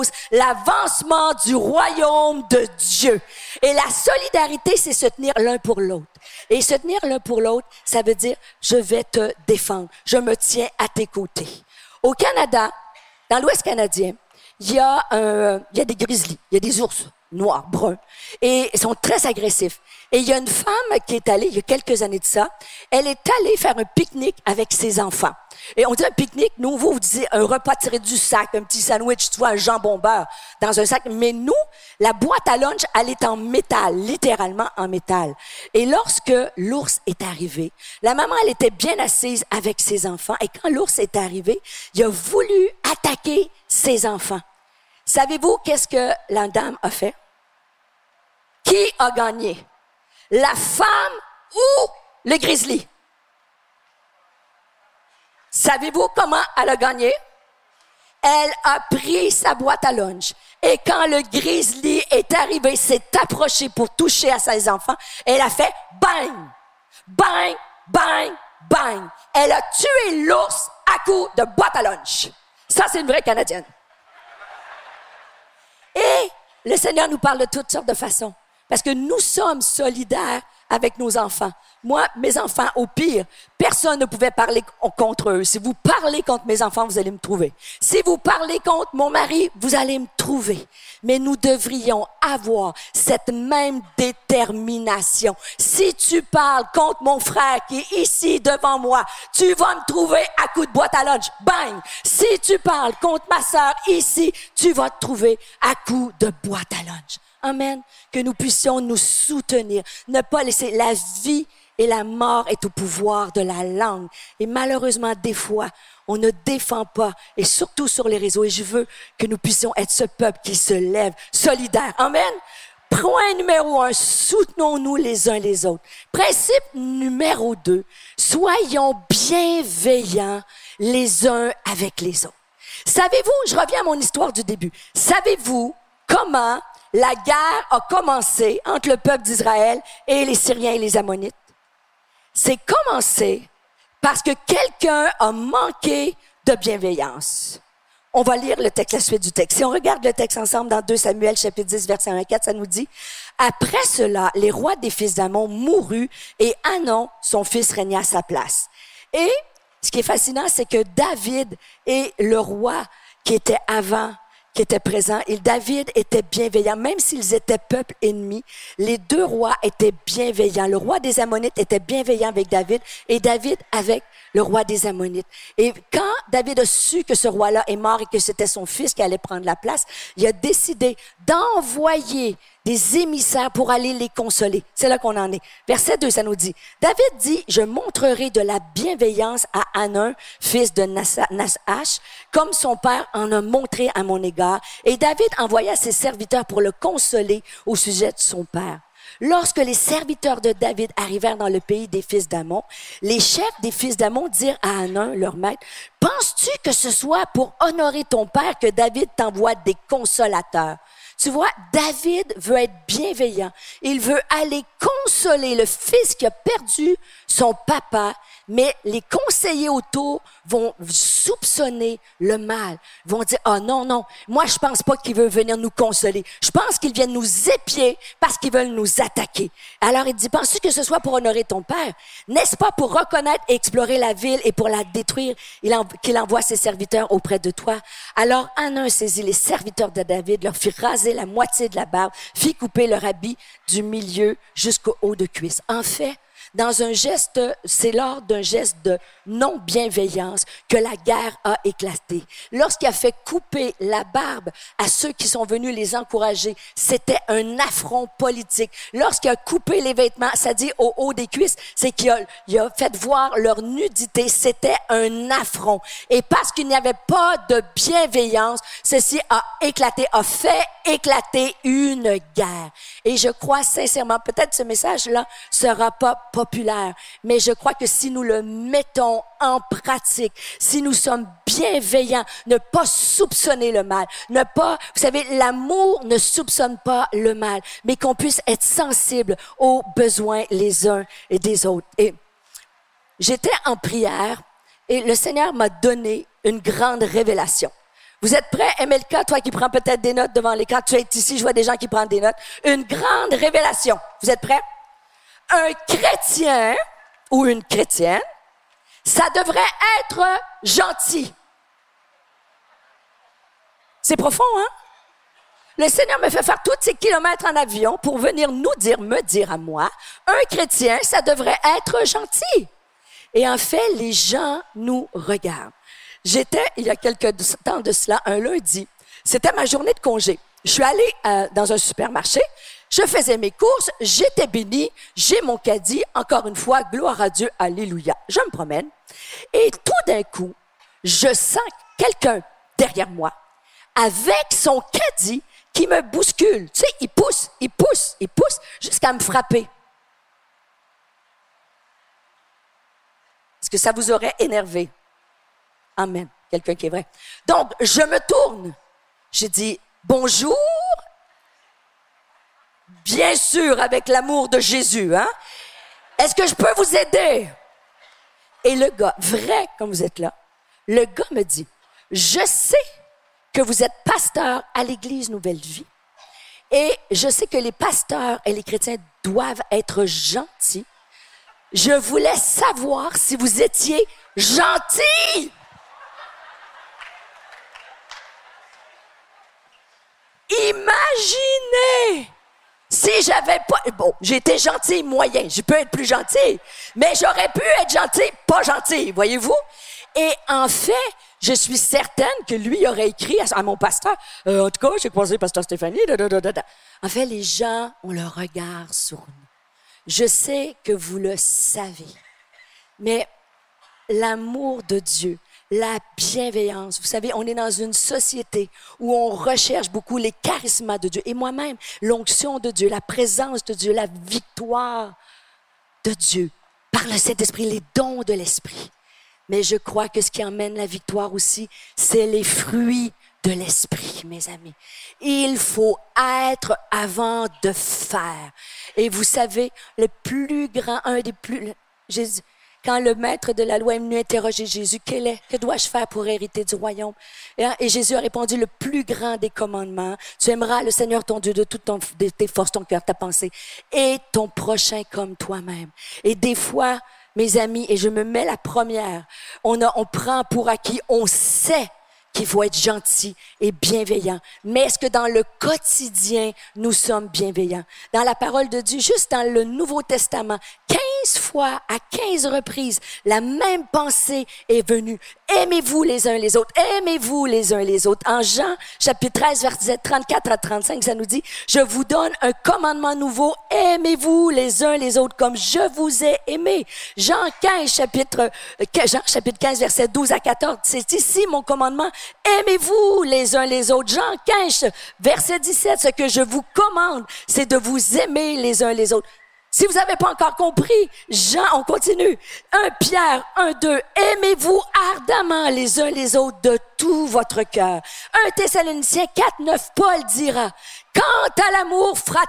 l'avancement du royaume de Dieu. Et la solidarité, c'est se tenir l'un pour l'autre. Et se tenir l'un pour l'autre, ça veut dire, je vais te défendre. Je me tiens à tes côtés. Au Canada, dans l'Ouest canadien, il y a des grizzlies, il y a des ours noirs, bruns, et ils sont très agressifs. Et il y a une femme qui est allée, il y a quelques années de ça, elle est allée faire un pique-nique avec ses enfants. Et on dit un pique-nique, nous, vous disiez un repas tiré du sac, un petit sandwich, tu vois, un jambon beurre dans un sac. Mais nous, la boîte à lunch, elle est en métal, littéralement en métal. Et lorsque l'ours est arrivé, la maman, elle était bien assise avec ses enfants. Et quand l'ours est arrivé, il a voulu attaquer ses enfants. Savez-vous qu'est-ce que la dame a fait? Qui a gagné? La femme ou le grizzly? Savez-vous comment elle a gagné? Elle a pris sa boîte à lunch. Et quand le grizzly est arrivé, s'est approché pour toucher à ses enfants, elle a fait bang, bang, bang, bang. Elle a tué l'ours à coups de boîte à lunch. Ça, c'est une vraie Canadienne. Et le Seigneur nous parle de toutes sortes de façons. Parce que nous sommes solidaires avec nos enfants. Moi, mes enfants, au pire, personne ne pouvait parler contre eux. Si vous parlez contre mes enfants, vous allez me trouver. Si vous parlez contre mon mari, vous allez me trouver. Mais nous devrions avoir cette même détermination. Si tu parles contre mon frère qui est ici devant moi, tu vas me trouver à coup de boîte à lunch. Bang! Si tu parles contre ma sœur ici, tu vas te trouver à coup de boîte à lunch. Amen. Que nous puissions nous soutenir, ne pas laisser la vie et la mort est au pouvoir de la langue. Et malheureusement, des fois, on ne défend pas, et surtout sur les réseaux. Et je veux que nous puissions être ce peuple qui se lève, solidaire. Amen. Point numéro 1, soutenons-nous les uns les autres. Principe numéro 2, soyons bienveillants les uns avec les autres. Savez-vous, je reviens à mon histoire du début, savez-vous comment la guerre a commencé entre le peuple d'Israël et les Syriens et les Ammonites? C'est commencé parce que quelqu'un a manqué de bienveillance. On va lire le texte, la suite du texte. Si on regarde le texte ensemble dans 2 Samuel, chapitre 10, verset 1 à 4, ça nous dit « Après cela, les rois des fils d'Ammon moururent et Hanon, son fils, régna à sa place. » Et ce qui est fascinant, c'est que David et le roi qui était avant, qui était présent, et David était bienveillant, même s'ils étaient peuple ennemi, les deux rois étaient bienveillants. Le roi des Ammonites était bienveillant avec David, et David avec le roi des Ammonites. Et quand David a su que ce roi-là est mort et que c'était son fils qui allait prendre la place, il a décidé d'envoyer des émissaires pour aller les consoler. C'est là qu'on en est. Verset 2, ça nous dit, David dit, « Je montrerai de la bienveillance à Hanon, fils de Nahash, comme son père en a montré à mon égard. » Et David envoya ses serviteurs pour le consoler au sujet de son père. Lorsque les serviteurs de David arrivèrent dans le pays des fils d'Ammon, les chefs des fils d'Ammon dirent à Hanon, leur maître, « Penses-tu que ce soit pour honorer ton père que David t'envoie des consolateurs? » Tu vois, David veut être bienveillant. Il veut aller consoler le fils qui a perdu son papa, mais les conseillers autour vont soupçonner le mal. Ils vont dire, « Ah non, non, moi je pense pas qu'il veut venir nous consoler. Je pense qu'ils viennent nous épier parce qu'ils veulent nous attaquer. » Alors il dit, « Penses-tu que ce soit pour honorer ton père? N'est-ce pas pour reconnaître et explorer la ville et pour la détruire qu'il envoie ses serviteurs auprès de toi? » Alors Hanon saisit les serviteurs de David, leur fit raser la moitié de la barbe, fit couper leur habit du milieu jusqu'au haut de cuisse. En fait, dans un geste, c'est lors d'un geste de non-bienveillance que la guerre a éclaté. Lorsqu'il a fait couper la barbe à ceux qui sont venus les encourager, c'était un affront politique. Lorsqu'il a coupé les vêtements, ça dit au haut des cuisses, c'est qu'il a fait voir leur nudité. C'était un affront. Et parce qu'il n'y avait pas de bienveillance, ceci a éclaté, a fait éclater une guerre. Et je crois sincèrement, peut-être ce message-là sera pas populaire, mais je crois que si nous le mettons en pratique, si nous sommes bienveillants, ne pas soupçonner le mal, ne pas, vous savez, l'amour ne soupçonne pas le mal, mais qu'on puisse être sensible aux besoins les uns et des autres. Et j'étais en prière et le Seigneur m'a donné une grande révélation. Vous êtes prêts? MLK, toi qui prends peut-être des notes devant l'écran, tu es ici, je vois des gens qui prennent des notes. Une grande révélation. Vous êtes prêts? Un chrétien ou une chrétienne, ça devrait être gentil. C'est profond, hein? Le Seigneur me fait faire tous ces kilomètres en avion pour venir me dire à moi, un chrétien, ça devrait être gentil. Et en fait, les gens nous regardent. J'étais, il y a quelques temps de cela, un lundi, c'était ma journée de congé. Je suis allée dans un supermarché, je faisais mes courses, j'étais bénie, j'ai mon caddie, encore une fois, gloire à Dieu, alléluia. Je me promène et tout d'un coup, je sens quelqu'un derrière moi avec son caddie qui me bouscule. Tu sais, il pousse jusqu'à me frapper. Est-ce que ça vous aurait énervé? Amen. Quelqu'un qui est vrai. Donc, je me tourne. J'ai dit, bonjour. Bien sûr, avec l'amour de Jésus, hein? Est-ce que je peux vous aider? Et le gars, vrai comme vous êtes là, le gars me dit, je sais que vous êtes pasteur à l'Église Nouvelle Vie et je sais que les pasteurs et les chrétiens doivent être gentils. Je voulais savoir si vous étiez gentils. Imaginez si j'avais pas... Bon, j'étais gentil moyen, je peux être plus gentil, mais j'aurais pu être gentil, pas gentil, voyez-vous? Et en fait, je suis certaine que lui aurait écrit à mon pasteur, en tout cas, j'ai croisé pasteur Stéphanie, En fait, les gens ont le regard sur nous. Je sais que vous le savez, mais l'amour de Dieu, la bienveillance. Vous savez, on est dans une société où on recherche beaucoup les charismes de Dieu. Et moi-même, l'onction de Dieu, la présence de Dieu, la victoire de Dieu par le Saint-Esprit, les dons de l'Esprit. Mais je crois que ce qui emmène la victoire aussi, c'est les fruits de l'Esprit, mes amis. Il faut être avant de faire. Et vous savez, le plus grand, Jésus, quand le maître de la loi est venu interroger Jésus, que dois-je faire pour hériter du royaume? Et Jésus a répondu, le plus grand des commandements, tu aimeras le Seigneur ton Dieu de toutes tes forces, ton cœur, ta pensée, et ton prochain comme toi-même. Et des fois, mes amis, et je me mets la première, on prend pour acquis, on sait qu'il faut être gentil et bienveillant. Mais est-ce que dans le quotidien, nous sommes bienveillants? Dans la parole de Dieu, juste dans le Nouveau Testament, 15 fois, à 15 reprises, la même pensée est venue. Aimez-vous les uns les autres. Aimez-vous les uns les autres. En Jean, chapitre 13, versets 34 à 35, ça nous dit, « Je vous donne un commandement nouveau. Aimez-vous les uns les autres comme je vous ai aimé. » Jean chapitre 15, versets 12 à 14, c'est ici mon commandement. Aimez-vous les uns les autres. Jean 15, verset 17, ce que je vous commande, c'est de vous aimer les uns les autres. Si vous n'avez pas encore compris, Jean, on continue. 1 Pierre 1:2, aimez-vous ardemment les uns les autres de tout votre cœur. 1 Thessaloniciens 4:9, Paul dira, quant à l'amour fraternel,